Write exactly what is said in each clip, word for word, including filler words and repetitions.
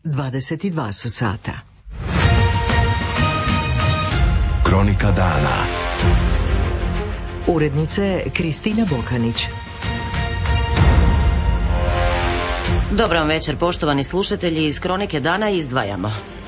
dvadeset dva su sata. Kronika dana. Urednice Kristina Bokanić. Dobar vam večer, poštovani slušatelji. Iz Kronike dana izdvajamo: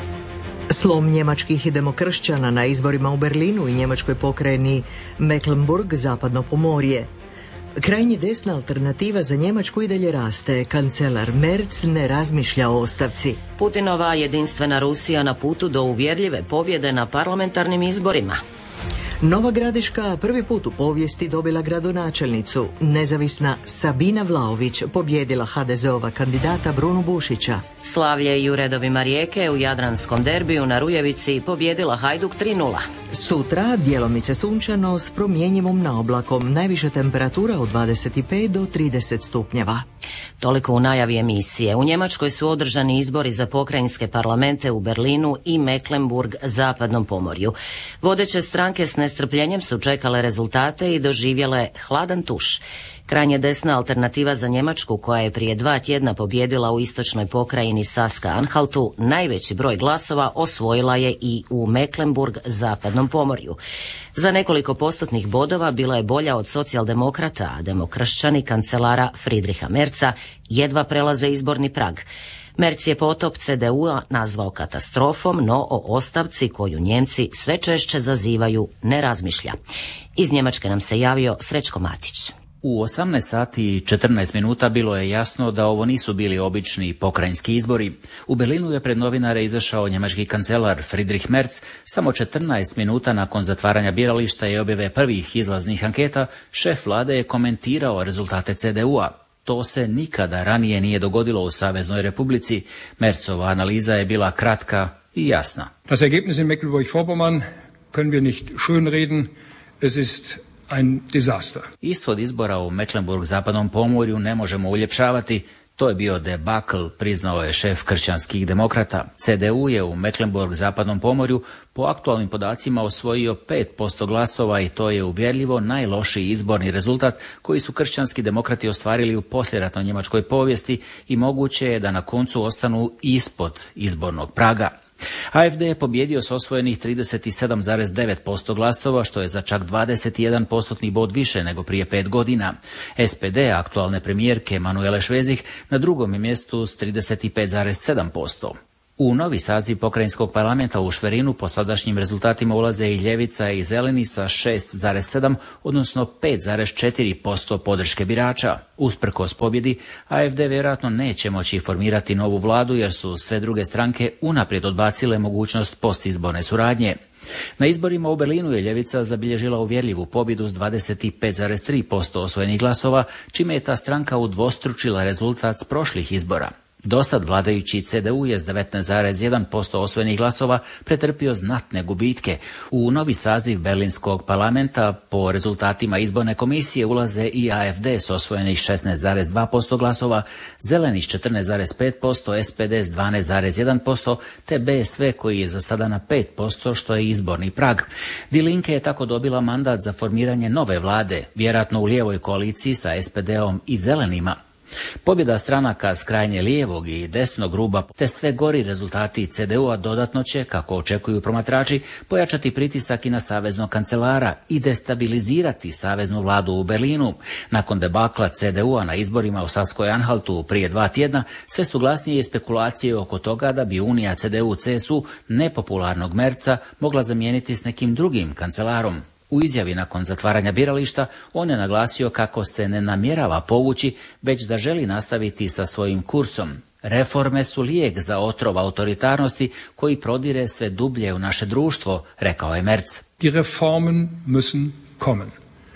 slom njemačkih demokršćana na izborima u Berlinu i njemačkoj pokrajini Mecklenburg, zapadno pomorje. Krajnje desna alternativa za Njemačku i dalje raste. Kancelar Merz ne razmišlja o ostavci. Putinova jedinstvena Rusija na putu do uvjerljive pobjede na parlamentarnim izborima. Nova Gradiška prvi put u povijesti dobila gradonačelnicu. Nezavisna Sabina Vlaović pobjedila ha de ze-ova kandidata Brunu Bušića. Slavlje i u redovima Rijeke u jadranskom derbiju na Rujevici pobjedila Hajduk tri nula. Sutra djelomice sunčano s promjenjivom naoblakom. Najviša temperatura od dvadeset pet do trideset stupnjeva. Toliko u najavi emisije. U Njemačkoj su održani izbori za pokrajinske parlamente u Berlinu i Mecklenburg, zapadnom pomorju. Vodeće stranke s nestrpljenjem su čekale rezultate i doživjele hladan tuš. Krajnje desna alternativa za Njemačku, koja je prije dva tjedna pobjedila u istočnoj pokrajini Saska-Anhaltu, najveći broj glasova osvojila je i u Mecklenburg, zapadnom pomorju. Za nekoliko postotnih bodova bila je bolja od socijaldemokrata, a demokršćani kancelara Friedricha Merza jedva prelaze izborni prag. Merz je potop ce de u-a nazvao katastrofom, no o ostavci koju Njemci sve češće zazivaju ne razmišlja. Iz Njemačke nam se javio Srećko Matić. U osamnaest sati i četrnaest minuta bilo je jasno da ovo nisu bili obični pokrajinski izbori. U Berlinu je pred novinare izašao njemački kancelar Friedrich Merz samo četrnaest minuta nakon zatvaranja birališta i objave prvih izlaznih anketa. Šef vlade je komentirao rezultate ce de u-a. To se nikada ranije nije dogodilo u Saveznoj Republici. Merzova analiza je bila kratka i jasna. Das Ergebnis in Mecklenburg-Vorpommern können wir nicht schönreden. Es ist ein Desaster. Ishod izbora u Mecklenburg, zapadnom pomorju, ne možemo uljepšavati. To je bio debakl, priznao je šef kršćanskih demokrata. ce de u je u Mecklenburg, zapadnom pomorju, po aktualnim podacima osvojio pet posto glasova i to je uvjerljivo najlošiji izborni rezultat koji su kršćanski demokrati ostvarili u poslijeratnoj njemačkoj povijesti i moguće je da na koncu ostanu ispod izbornog praga. a ef de je pobjedio s osvojenih trideset sedam zarez devet posto glasova, što je za čak dvadeset jedan postotni bod više nego prije pet godina. es pe de aktualne premijerke Manuele Schwesig na drugom je mjestu s trideset pet zarez sedam posto. U novi saziv pokrajinskog parlamenta u Šverinu po sadašnjim rezultatima ulaze i ljevica i zeleni sa šest zarez sedam, odnosno pet zarez četiri posto podrške birača. Usprkos pobjedi, a ef de vjerojatno neće moći formirati novu vladu jer su sve druge stranke unaprijed odbacile mogućnost postizborne suradnje. Na izborima u Berlinu je ljevica zabilježila uvjerljivu pobjedu s dvadeset pet zarez tri posto osvojenih glasova, čime je ta stranka udvostručila rezultat s prošlih izbora. Dosad vladajući ce de u je s devetnaest zarez jedan posto osvojenih glasova pretrpio znatne gubitke. U novi saziv berlinskog parlamenta po rezultatima izborne komisije ulaze i a ef de s osvojenih šesnaest zarez dva posto glasova, zeleni s četrnaest zarez pet posto, es pe de s dvanaest zarez jedan posto te be es ve koji je za sada na pet posto, što je izborni prag. Die Linke je tako dobila mandat za formiranje nove vlade, vjerojatno u lijevoj koaliciji sa es pe de-om i zelenima. Pobjeda stranaka s krajnje lijevog i desnog ruba te sve gori rezultati ce de u-a dodatno će, kako očekuju promatrači, pojačati pritisak i na saveznog kancelara i destabilizirati saveznu vladu u Berlinu. Nakon debakla ce de u-a na izborima u Saskoj-Anhaltu prije dva tjedna, sve su glasnije spekulacije oko toga da bi unija ce de u ce es u nepopularnog Merza mogla zamijeniti s nekim drugim kancelarom. U izjavi nakon zatvaranja birališta on je naglasio kako se ne namjerava povući, već da želi nastaviti sa svojim kursom. Reforme su lijek za otrov autoritarnosti koji prodire sve dublje u naše društvo, rekao je Merz. Die Reformen müssen kommen.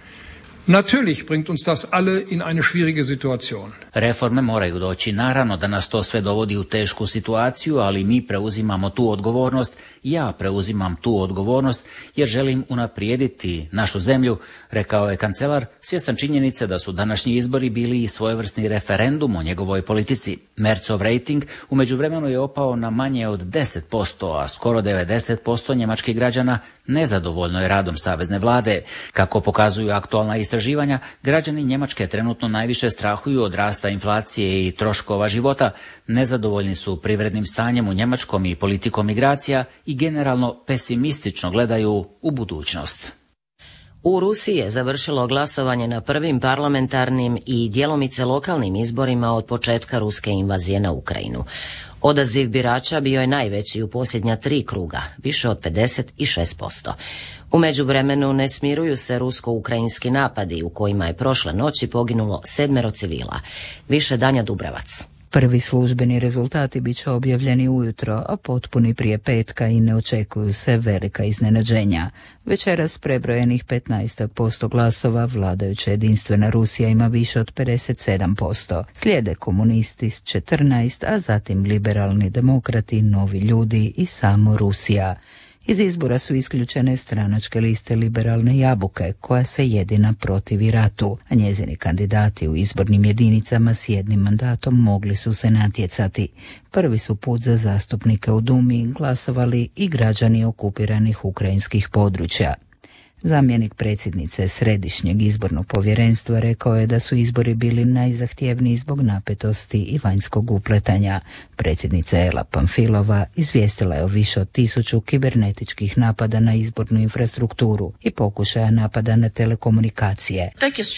Natürlich bringt uns das alle in eine schwierige Situation. Reforme moraju doći, naravno da nas to sve dovodi u tešku situaciju, ali mi preuzimamo tu odgovornost, ja preuzimam tu odgovornost jer želim unaprijediti našu zemlju, rekao je kancelar, svjestan činjenice da su današnji izbori bili i svojevrsni referendum o njegovoj politici. Merzov rating u međuvremenu je opao na manje od deset posto, a skoro devedeset posto njemačkih građana nezadovoljno je radom savezne vlade. Kako pokazuju aktualna istraživanja, građani Njemačke trenutno najviše strahuju od rasta rasta inflacije i troškova života, nezadovoljni su privrednim stanjem u Njemačkom i politikom migracija i generalno pesimistično gledaju u budućnost. U Rusiji je završilo glasovanje na prvim parlamentarnim i djelomice lokalnim izborima od početka ruske invazije na Ukrajinu. Odaziv birača bio je najveći u posljednja tri kruga, više od pedeset šest posto. U međuvremenu ne smiruju se rusko-ukrajinski napadi u kojima je prošle noći poginulo sedmero civila. Više Danja Dubravac. Prvi službeni rezultati bit će objavljeni ujutro, a potpuni prije petka i ne očekuju se velika iznenađenja. Večeras prebrojenih petnaest posto glasova vladajuća jedinstvena Rusija ima više od pedeset sedam posto. Slijede komunisti s četrnaest, a zatim liberalni demokrati, Novi ljudi i samo Rusija. Iz izbora su isključene stranačke liste Liberalne jabuke, koja se jedina protivi ratu, a njezini kandidati u izbornim jedinicama s jednim mandatom mogli su se natjecati. Prvi su put za zastupnike u Dumi glasovali i građani okupiranih ukrajinskih područja. Zamjenik predsjednice Središnjeg izbornog povjerenstva rekao je da su izbori bili najzahtjevniji zbog napetosti i vanjskog upletanja. Predsjednica Ela Pamfilova izvijestila je o više od tisuću kibernetičkih napada na izbornu infrastrukturu i pokušaja napada na telekomunikacije.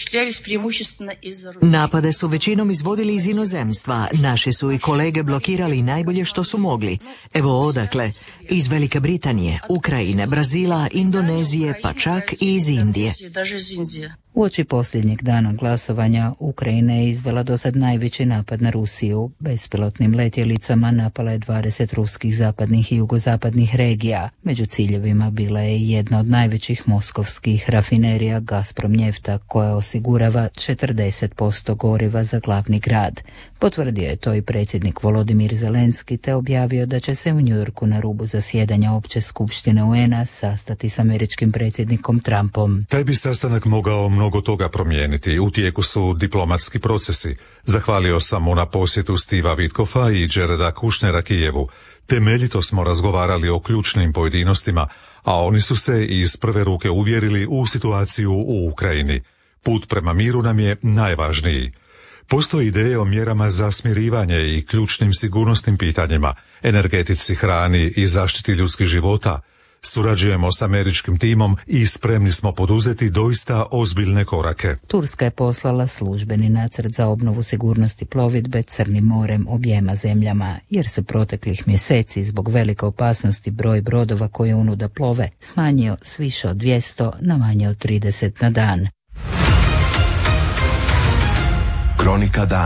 Napade su većinom izvodili iz inozemstva. Naši su i kolege blokirali najbolje što su mogli. Evo odakle. Iz Velike Britanije, Ukrajine, Brazila, Indonezije, pa čak i iz Indije. Uoči posljednjeg dana glasovanja Ukrajina je izvela dosad najveći napad na Rusiju. Bespilotnim letjelicama napala je dvadeset ruskih zapadnih i jugozapadnih regija. Među ciljevima bila je i jedna od najvećih moskovskih rafinerija Gazprom Njefta, koja osigurava četrdeset posto goriva za glavni grad. Potvrdio je to i predsjednik Volodimir Zelenski, te objavio da će se u Njujorku na rubu zasjedanja Opće skupštine U N-a sastati s američkim predsjednikom Trumpom. Taj bi sastanak mogao mnogo toga promijeniti. U tijeku su diplomatski procesi. Zahvalio sam mu na posjetu Stiva Vitkova i Jareda Kushnera Kijevu. Temeljito smo razgovarali o ključnim pojedinostima, a oni su se iz prve ruke uvjerili u situaciju u Ukrajini. Put prema miru nam je najvažniji. Postoji ideje o mjerama za smirivanje i ključnim sigurnosnim pitanjima, energetici, hrani i zaštiti ljudskih života. Surađujemo s američkim timom i spremni smo poduzeti doista ozbiljne korake. Turska je poslala službeni nacrt za obnovu sigurnosti plovidbe Crnim morem objema zemljama, jer se proteklih mjeseci zbog velike opasnosti broj brodova koje unuda plove smanjio s više od dvjesto na manje od trideset na dan. Kronika dana.